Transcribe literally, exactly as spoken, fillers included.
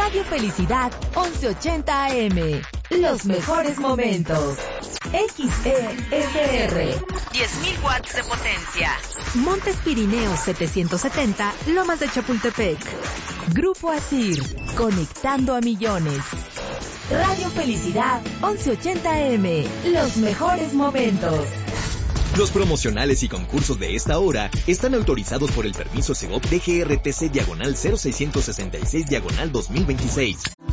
Radio Felicidad once ochenta A M. Los mejores momentos. X E S R. diez mil watts de potencia. Montes Pirineos setecientos setenta, Lomas de Chapultepec. Grupo Asir, conectando a millones. Radio Felicidad once ochenta A M. Los mejores momentos. Los promocionales y concursos de esta hora están autorizados por el permiso Segov D G R T C diagonal cero seiscientos sesenta y seis diagonal dos mil veintiséis.